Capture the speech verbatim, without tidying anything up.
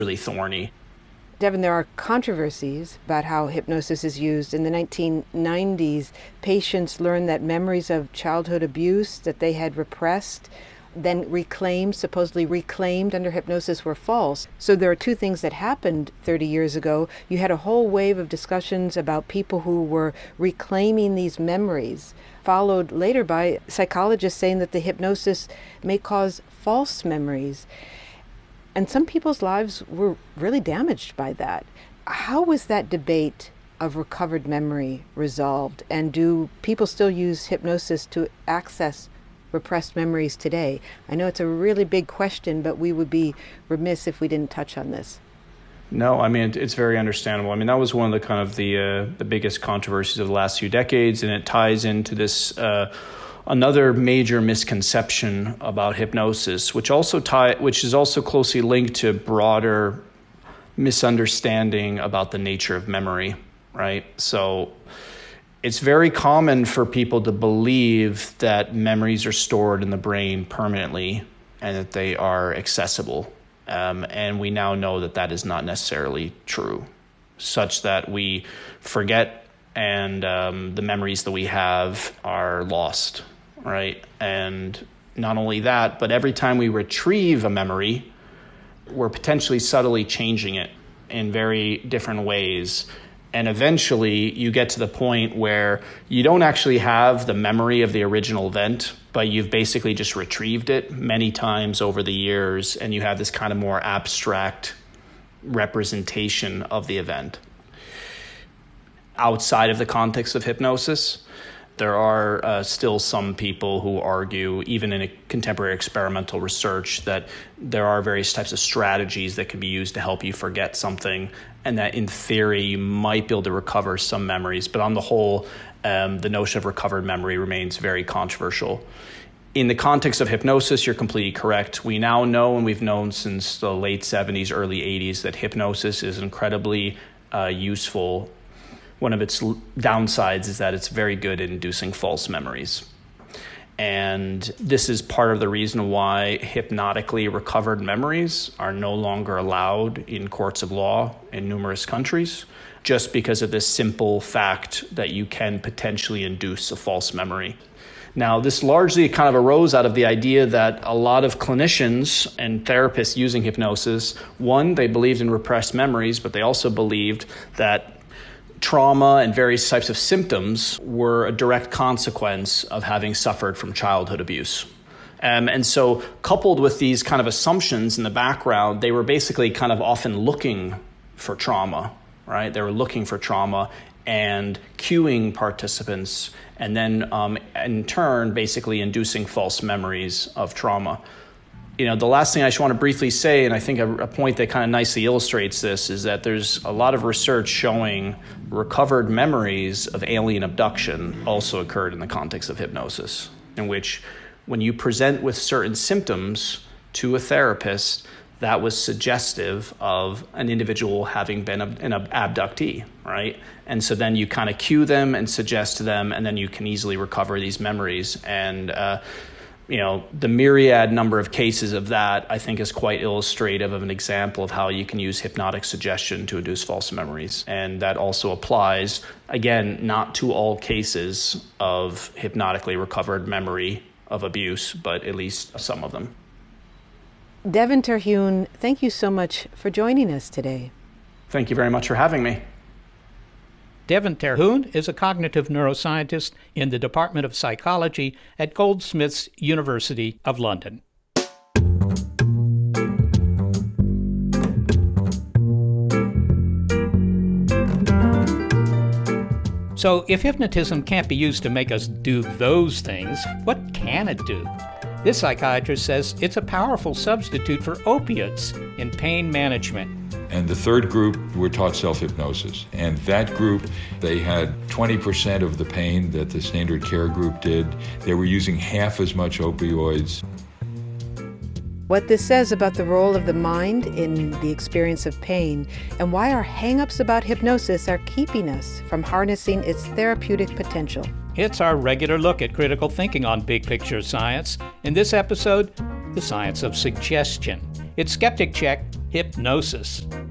really thorny. Devin, there are controversies about how hypnosis is used. In the nineteen nineties, patients learned that memories of childhood abuse that they had repressed, then reclaimed, supposedly reclaimed under hypnosis, were false. So there are two things that happened thirty years ago. You had a whole wave of discussions about people who were reclaiming these memories, followed later by psychologists saying that the hypnosis may cause false memories. And some people's lives were really damaged by that. How was that debate of recovered memory resolved? And do people still use hypnosis to access repressed memories today? I know it's a really big question, but we would be remiss if we didn't touch on this. No, I mean, it's very understandable. I mean, that was one of the kind of the uh, the biggest controversies of the last few decades, and it ties into this uh, another major misconception about hypnosis, which also tie, which is also closely linked to broader misunderstanding about the nature of memory, right? So it's very common for people to believe that memories are stored in the brain permanently and that they are accessible. Um, and we now know that that is not necessarily true, such that we forget and um, the memories that we have are lost, right? And not only that, but every time we retrieve a memory, we're potentially subtly changing it in very different ways. And eventually you get to the point where you don't actually have the memory of the original event, but you've basically just retrieved it many times over the years, and you have this kind of more abstract representation of the event. Outside of the context of hypnosis, there are uh, still some people who argue, even in a contemporary experimental research, that there are various types of strategies that can be used to help you forget something, and that in theory you might be able to recover some memories. But on the whole, um, the notion of recovered memory remains very controversial. In the context of hypnosis, you're completely correct. We now know, and we've known since the late seventies, early eighties, that hypnosis is incredibly uh, useful. One of its downsides is that it's very good at inducing false memories. And this is part of the reason why hypnotically recovered memories are no longer allowed in courts of law in numerous countries, just because of this simple fact that you can potentially induce a false memory. Now, this largely kind of arose out of the idea that a lot of clinicians and therapists using hypnosis, one, they believed in repressed memories, but they also believed that trauma and various types of symptoms were a direct consequence of having suffered from childhood abuse. Um, and so coupled with these kind of assumptions in the background, they were basically kind of often looking for trauma, right? They were looking for trauma and cueing participants, and then um, in turn, basically inducing false memories of trauma. You know, the last thing I just want to briefly say, and I think a, a point that kind of nicely illustrates this, is that there's a lot of research showing recovered memories of alien abduction also occurred in the context of hypnosis, in which when you present with certain symptoms to a therapist, that was suggestive of an individual having been an abductee, right? And so then you kind of cue them and suggest to them, and then you can easily recover these memories. And uh, you know, the myriad number of cases of that, I think, is quite illustrative of an example of how you can use hypnotic suggestion to induce false memories. And that also applies, again, not to all cases of hypnotically recovered memory of abuse, but at least some of them. Devin Terhune, thank you so much for joining us today. Thank you very much for having me. Devin Terhune is a cognitive neuroscientist in the Department of Psychology at Goldsmiths University of London. So, if hypnotism can't be used to make us do those things, what can it do? This psychiatrist says it's a powerful substitute for opiates in pain management. And the third group were taught self-hypnosis. And that group, they had twenty percent of the pain that the standard care group did. They were using half as much opioids. What this says about the role of the mind in the experience of pain, and why our hang-ups about hypnosis are keeping us from harnessing its therapeutic potential. It's our regular look at critical thinking on Big Picture Science. In this episode, the science of suggestion. It's Skeptic Check hypnosis.